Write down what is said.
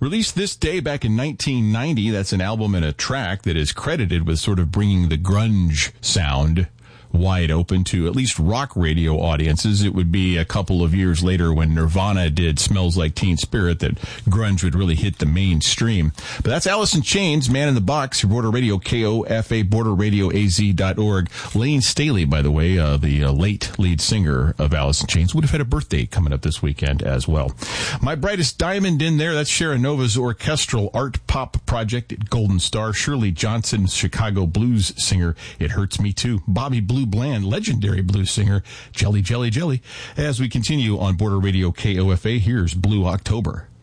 Released this day back in 1990, that's an album and a track that is credited with sort of bringing the grunge sound wide open to at least rock radio audiences. It would be a couple of years later when Nirvana did Smells Like Teen Spirit that grunge would really hit the mainstream. But that's Alice in Chains, Man in the Box, your Border Radio, KOFA, borderradioaz.org. Lane Staley, by the way, the late lead singer of Alice in Chains, would have had a birthday coming up this weekend as well. My Brightest Diamond in there, that's Sharon Nova's orchestral art pop project at Golden Star. Shirley Johnson, Chicago blues singer, It Hurts Me Too. Bobby Blue Bland, legendary blues singer, Jelly, Jelly, Jelly. As we continue on Border Radio KOFA, here's Blue October.